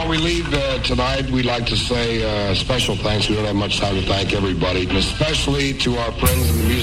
Before we leave tonight, we'd like to say special thanks. We don't have much time to thank everybody, and especially to our friends in the music